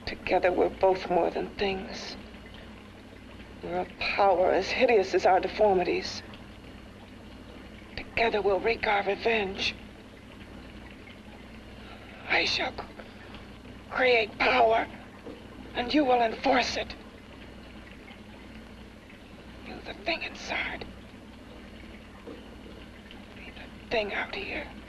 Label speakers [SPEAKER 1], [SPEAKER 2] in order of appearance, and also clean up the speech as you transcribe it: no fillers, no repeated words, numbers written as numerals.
[SPEAKER 1] Together we're both more than things. We're a power as hideous as our deformities. Together we'll wreak our revenge. I shall create power, and you will enforce it. You, the thing inside. Me, the thing out here.